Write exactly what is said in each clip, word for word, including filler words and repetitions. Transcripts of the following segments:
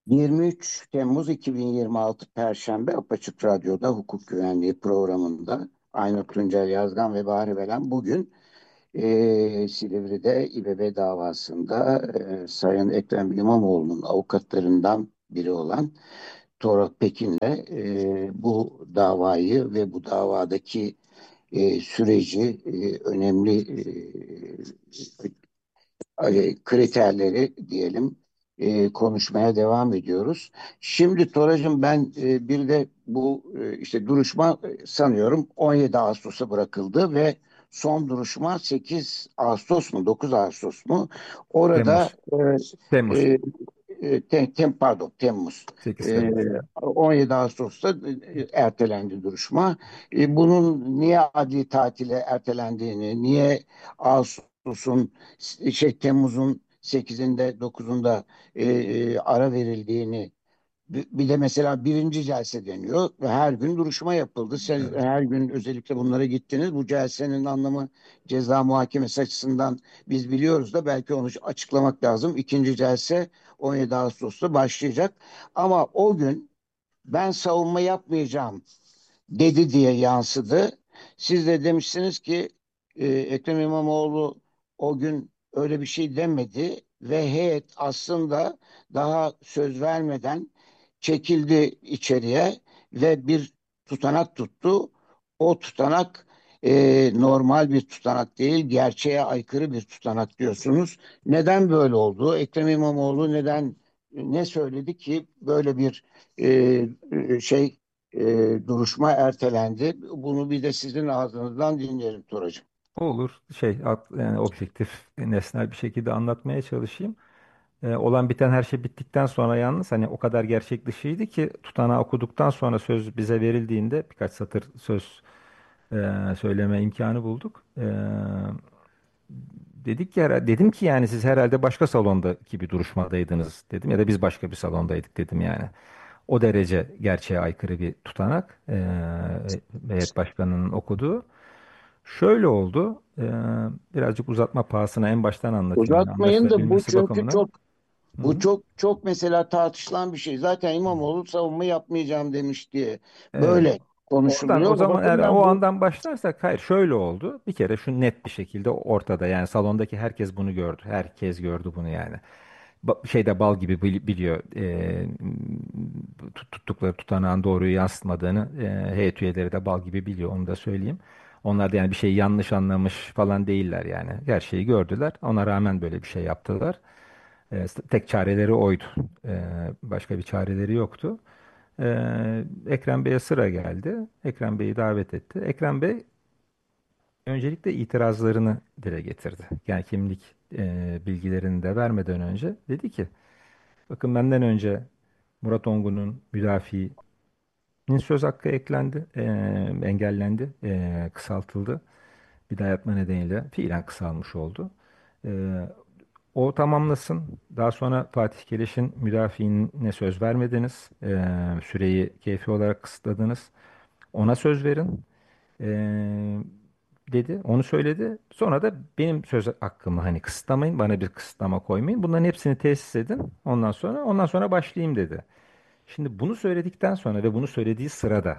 yirmi üç Temmuz iki bin yirmi altı Perşembe Apaçık Radyo'da hukuk güvenliği programında Aynur Tuncel Yazgan ve Bahri Belen bugün eee, Silivri'de İBB davasında eee, Sayın Ekrem İmamoğlu'nun avukatlarından biri olan Torat Pekin'le eee, bu davayı ve bu davadaki eee, süreci eee, önemli eee, e, kriterleri diyelim e, konuşmaya devam ediyoruz. Şimdi Toracığım ben e, bir de bu e, işte duruşma e, sanıyorum on yedi Ağustos'a bırakıldı ve son duruşma sekiz Ağustos mu dokuz Ağustos mu? Orada Temmuz. e, Temmuz. e, e, tem, tem- pardon Temmuz. sekiz E, Temmuz. on yedi Ağustos'ta e, ertelendi duruşma. E, bunun niye adli tatile ertelendiğini, niye Ağustos'un şey Temmuz'un sekizinde dokuzunda e, e, ara verildiğini bir bir de mesela birinci celse deniyor ve her gün duruşma yapıldı. Siz Evet. her gün özellikle bunlara gittiniz. Bu celsenin anlamı ceza muhakemesi açısından biz biliyoruz da belki onu açıklamak lazım. İkinci celse on yedi Ağustos'ta başlayacak. Ama o gün ben savunma yapmayacağım dedi diye yansıdı. Siz de demişsiniz ki e, Ekrem İmamoğlu o gün öyle bir şey demedi ve heyet aslında daha söz vermeden çekildi içeriye ve bir tutanak tuttu. O tutanak e, normal bir tutanak değil, gerçeğe aykırı bir tutanak diyorsunuz. Neden böyle oldu? Ekrem İmamoğlu neden ne söyledi ki böyle bir e, e, şey e, duruşma ertelendi. Bunu bir de sizin ağzınızdan dinleyelim Turacığım. Olur. Şey, at- yani objektif, nesnel bir şekilde anlatmaya çalışayım. Ee, olan biten her şey bittikten sonra yalnız hani o kadar gerçek dışıydı ki tutanağı okuduktan sonra söz bize verildiğinde birkaç satır söz e, söyleme imkanı bulduk. Ee, dedik ki herhalde, dedim ki yani siz herhalde başka salondaki bir duruşmadaydınız dedim ya da biz başka bir salondaydık dedim yani. O derece gerçeğe aykırı bir tutanak e, heyet başkanının okuduğu. Şöyle oldu. E, birazcık uzatma pahasına en baştan anlatayım hani Uzatmayın da bu anlaşılabilmesi çünkü bakımından. çok Hı bu hı. çok çok mesela tartışılan bir şey. Zaten İmamoğlu savunma yapmayacağım demiş diye Evet. böyle Oradan konuşuluyor. o O zaman eğer o bakımdan bu andan başlarsak hayır şöyle oldu. Bir kere şu net bir şekilde ortada yani salondaki herkes bunu gördü. Herkes gördü bunu yani. Ba- şeyde bal gibi bili- biliyor e, tut- tuttukları tutanağın doğruyu yansıtmadığını e, heyet üyeleri de bal gibi biliyor onu da söyleyeyim. Onlar da yani bir şeyi yanlış anlamış falan değiller yani. Her şeyi gördüler. Ona rağmen böyle bir şey yaptılar. E, tek çareleri oydu. E, başka bir çareleri yoktu. E, Ekrem Bey'e sıra geldi. Ekrem Bey'i davet etti. Ekrem Bey öncelikle itirazlarını dile getirdi. Yani kimlik e, bilgilerini de vermeden önce dedi ki bakın benden önce Murat Ongun'un müdafiinin söz hakkı eklendi, e, engellendi, e, kısaltıldı. Bir daha yapma nedeniyle fiilen kısalmış oldu. E, o tamamlasın. Daha sonra Fatih Keleş'in müdafiine söz vermediniz. E, süreyi keyfi olarak kısıtladınız. Ona söz verin. E, dedi. Onu söyledi. Sonra da benim söz hakkımı hani kısıtlamayın. Bana bir kısıtlama koymayın. Bunların hepsini tesis edin. Ondan sonra ondan sonra başlayayım dedi. Şimdi bunu söyledikten sonra ve bunu söylediği sırada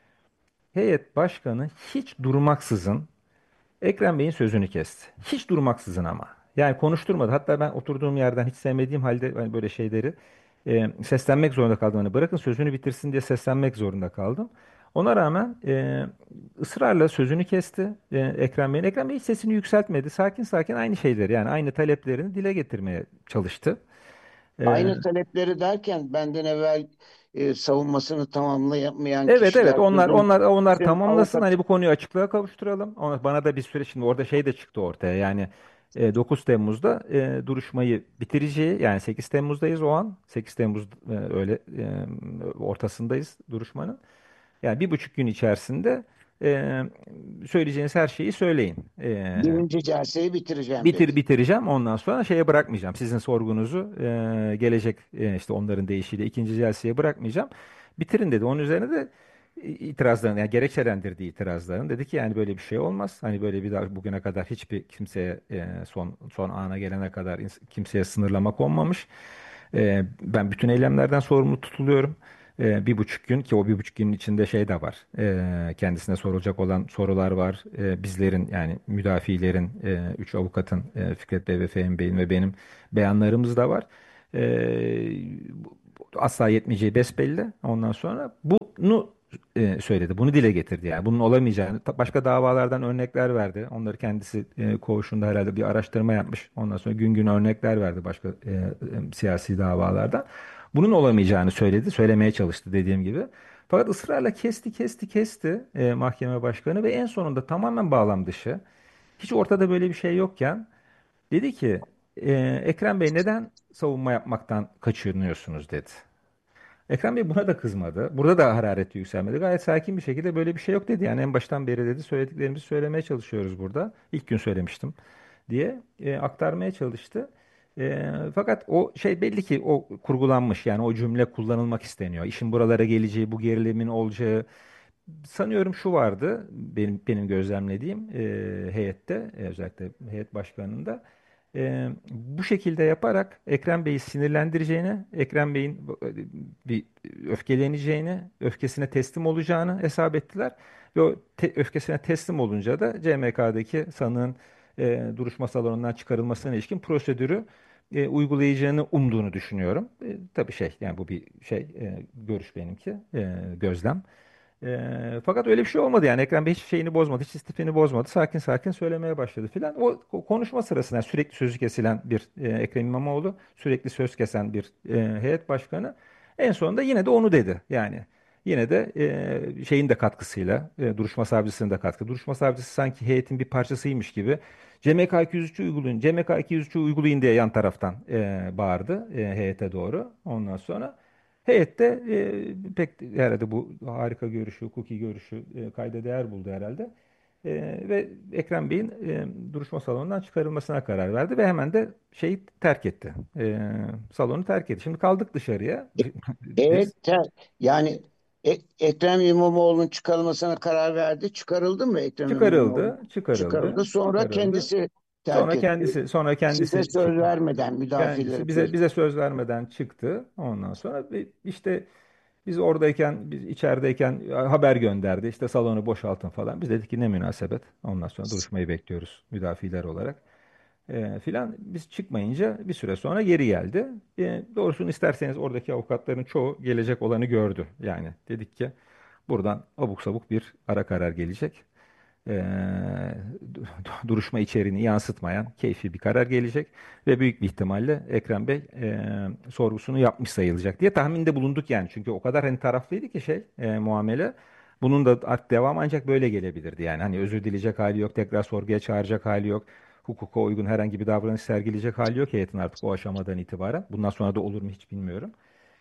heyet başkanı hiç durmaksızın Ekrem Bey'in sözünü kesti. Hiç durmaksızın ama. Yani konuşturmadı. Hatta ben oturduğum yerden hiç sevmediğim halde hani böyle şeyleri e, seslenmek zorunda kaldım. Hani bırakın sözünü bitirsin diye seslenmek zorunda kaldım. Ona rağmen e, ısrarla sözünü kesti e, Ekrem Bey'in. Ekrem Bey hiç sesini yükseltmedi. Sakin sakin aynı şeyleri yani aynı taleplerini dile getirmeye çalıştı. E, aynı talepleri derken benden evvel e, savunmasını tamamlayamayan Evet evet kişiler onlar sizin onlar onlar sizin tamamlasın avukat hani bu konuyu açıklığa kavuşturalım. Ona, bana da bir süre şimdi orada şey de çıktı ortaya yani e, dokuz Temmuz'da e, duruşmayı bitireceği yani sekiz Temmuz'dayız o an sekiz Temmuz e, öyle e, ortasındayız duruşmanın. Yani bir buçuk gün içerisinde e, söyleyeceğiniz her şeyi söyleyin. E, birinci celseyi bitireceğim dedi. bitir bitireceğim ondan sonra şeye bırakmayacağım. Sizin sorgunuzu e, gelecek e, işte onların deyişiyle ikinci celseye bırakmayacağım. Bitirin dedi. Onun üzerine de itirazlarını yani gerekçelendirdiği itirazlarını dedi ki yani böyle bir şey olmaz. Hani böyle bir daha bugüne kadar hiçbir kimseye e, son son ana gelene kadar ins- kimseye sınırlama konmamış. Ee, ben bütün eylemlerden sorumlu tutuluyorum. Ee, bir buçuk gün ki o bir buçuk günün içinde şey de var. Ee, kendisine sorulacak olan sorular var. Ee, bizlerin yani müdafilerin, e, üç avukatın, e, Fikret Bey ve Fehmi Bey'in ve benim beyanlarımız da var. Ee, bu- Asla yetmeyeceği besbelli. Ondan sonra bunu e, söyledi. Bunu dile getirdi yani. Bunun olamayacağını ta- başka davalardan örnekler verdi. Onları kendisi e, koğuşunda herhalde bir araştırma yapmış. Ondan sonra gün gün örnekler verdi başka e, e, siyasi davalardan. Bunun olamayacağını söyledi. Söylemeye çalıştı dediğim gibi. Fakat ısrarla kesti kesti kesti e, mahkeme başkanı ve en sonunda tamamen bağlam dışı. Hiç ortada böyle bir şey yokken dedi ki e, Ekrem Bey neden savunma yapmaktan kaçınıyorsunuz dedi. Ekrem Bey buna da kızmadı. Burada da harareti yükselmedi. Gayet sakin bir şekilde böyle bir şey yok dedi. Yani en baştan beri dedi söylediklerimizi söylemeye çalışıyoruz burada. İlk gün söylemiştim diye e, aktarmaya çalıştı. E, fakat o şey belli ki o kurgulanmış yani o cümle kullanılmak isteniyor. İşin buralara geleceği, bu gerilimin olacağı sanıyorum şu vardı benim benim gözlemlediğim e, heyette e, özellikle heyet başkanında e, bu şekilde yaparak Ekrem Bey'i sinirlendireceğini, Ekrem Bey'in e, bir öfkeleneceğini, öfkesine teslim olacağını hesap ettiler ve o te- öfkesine teslim olunca da C M K'daki sanığın e, duruşma salonundan çıkarılmasına ilişkin prosedürü e, uygulayacağını umduğunu düşünüyorum. E, tabii şey yani bu bir şey e, görüş benimki e, gözlem. Eee, fakat öyle bir şey olmadı yani Ekrem Bey hiç şeyini bozmadı, hiç istifini bozmadı. Sakin sakin söylemeye başladı filan. O, o konuşma sırasında yani sürekli sözü kesilen bir e, Ekrem İmamoğlu, sürekli söz kesen bir e, heyet başkanı en sonunda yine de onu dedi. Yani yine de e, şeyin de katkısıyla, e, duruşma savcısının da katkı. Duruşma savcısı sanki heyetin bir parçasıymış gibi. C M K iki yüz üçü uygulayın, C M K iki yüz üçü uygulayın diye yan taraftan e, bağırdı e, heyete doğru. Ondan sonra heyette e, pek herhalde bu harika görüşü, hukuki görüşü e, kayda değer buldu herhalde. E, ve Ekrem Bey'in e, duruşma salonundan çıkarılmasına karar verdi ve hemen de şeyi terk etti. E, salonu terk etti. Şimdi kaldık dışarıya. Evet, Biz te- yani E- Ekrem İmamoğlu'nun çıkarılmasına karar verdi. Çıkarıldı mı Ekrem İmamoğlu? çıkarıldı, çıkarıldı, Çıkarıldı. Sonra çıkarıldı. kendisi terk Sonra etti. kendisi, sonra Size kendisi söz çıktı. vermeden müdafileri Kendisi bize söz. bize söz vermeden çıktı. Ondan sonra bir- işte biz oradayken, biz içerideyken haber gönderdi. İşte salonu boşaltın falan. Biz dedik ki ne münasebet. Ondan sonra duruşmayı bekliyoruz müdafiler olarak. Ee, filan. Biz çıkmayınca bir süre sonra geri geldi. Ee, doğrusunu isterseniz oradaki avukatların çoğu gelecek olanı gördü. Yani dedik ki buradan abuk sabuk bir ara karar gelecek. Ee, Duruşma içeriğini yansıtmayan keyfi bir karar gelecek ve büyük bir ihtimalle Ekrem Bey e, sorgusunu yapmış sayılacak diye tahminde bulunduk yani. Çünkü o kadar hani taraflıydı ki şey e, muamele. Bunun da art devam ancak böyle gelebilirdi yani. Hani özür dileyecek hali yok, tekrar sorguya çağıracak hali yok. Hukuka uygun herhangi bir davranış sergileyecek hali yok heyetin artık o aşamadan itibaren. Bundan sonra da olur mu hiç bilmiyorum.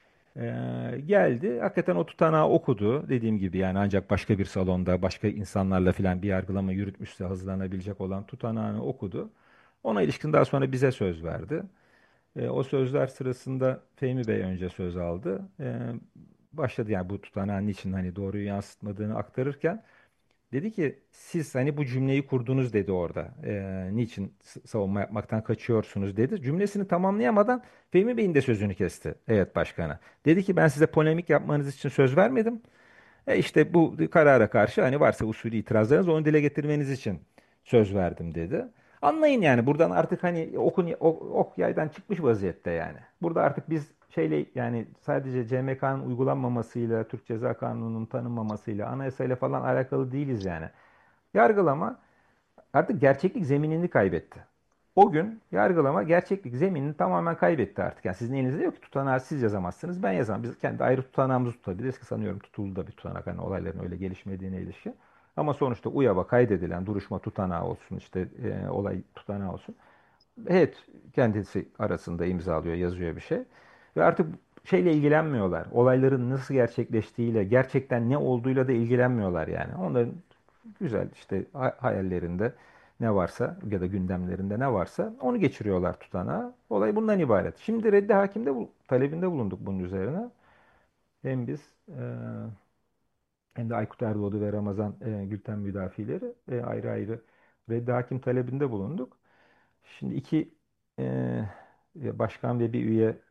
Ee, geldi. Hakikaten o tutanağı okudu. Dediğim gibi yani ancak başka bir salonda, başka insanlarla filan bir yargılama yürütmüşse hazırlanabilecek olan tutanağını okudu. Ona ilişkin daha sonra bize söz verdi. Ee, o sözler sırasında Fehmi Bey önce söz aldı. Ee, başladı yani bu tutanağın niçin hani doğruyu yansıtmadığını aktarırken dedi ki siz hani bu cümleyi kurdunuz dedi orada. Ee, niçin s- savunma yapmaktan kaçıyorsunuz dedi. Cümlesini tamamlayamadan Fehmi Bey'in de sözünü kesti heyet başkanı. Dedi ki ben size polemik yapmanız için söz vermedim. E işte bu karara karşı hani varsa usulü itirazlarınız onu dile getirmeniz için söz verdim dedi. Anlayın yani buradan artık hani okun ok, ok yaydan çıkmış vaziyette yani. Burada artık biz şeyle yani sadece C M K'nın uygulanmamasıyla, Türk Ceza Kanunu'nun tanınmamasıyla, anayasayla falan alakalı değiliz yani. Yargılama artık gerçeklik zeminini kaybetti. O gün yargılama gerçeklik zeminini tamamen kaybetti artık. Yani sizin elinizde yok ki tutanağı siz yazamazsınız, ben yazamam. Biz kendi ayrı tutanağımızı tutabiliriz ki sanıyorum tutuldu da bir tutanak hani olayların öyle gelişmediğine ilişkin. Ama sonuçta UYAB'a kaydedilen duruşma tutanağı olsun işte e, olay tutanağı olsun. Evet kendisi arasında imzalıyor, yazıyor bir şey. Ve artık şeyle ilgilenmiyorlar. Olayların nasıl gerçekleştiğiyle, gerçekten ne olduğuyla da ilgilenmiyorlar yani. Onların güzel işte ha- hayallerinde ne varsa ya da gündemlerinde ne varsa onu geçiriyorlar tutanağa. Olay bundan ibaret. Şimdi reddi hakimde bu talebinde bulunduk bunun üzerine. Hem biz e, hem de Aykut Erdoğdu ve Ramazan e, Gülten müdafileri e, ayrı ayrı reddi hakim talebinde bulunduk. Şimdi iki e, başkan ve bir üye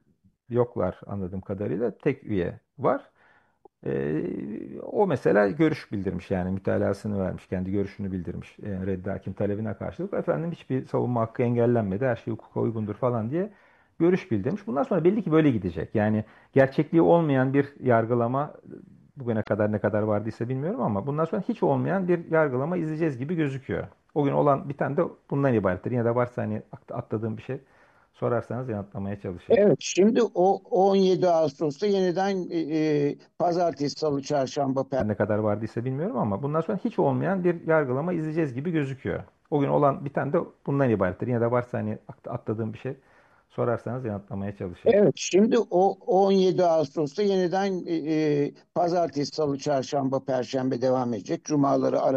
yoklar anladığım kadarıyla. Tek üye var. Ee, o mesela görüş bildirmiş, yani mütalasını vermiş, kendi görüşünü bildirmiş e, reddi hakim talebine karşılık. Efendim hiçbir savunma hakkı engellenmedi, her şey hukuka uygundur falan diye görüş bildirmiş. Bundan sonra belli ki böyle gidecek. Yani gerçekliği olmayan bir yargılama, bugüne kadar ne kadar vardıysa bilmiyorum, ama bundan sonra hiç olmayan bir yargılama izleyeceğiz gibi gözüküyor. O gün olan bir tane de bundan ibarettir. Yine de varsa hani atladığım bir şey sorarsanız yanıtlamaya çalışayım. Evet, şimdi o on yedi Ağustos'ta yeniden e, e, pazartesi, salı, çarşamba, Ne kadar vardıysa bilmiyorum, ama bundan sonra hiç olmayan bir yargılama izleyeceğiz gibi gözüküyor. O gün olan bir tane de bundan ibarettir. Yine de varsa hani atladığım bir şey sorarsanız yanıtlamaya çalışayım. Evet, şimdi o on yedi Ağustos'ta yeniden e, e, pazartesi, salı, çarşamba, perşembe devam edecek. Cumaları ara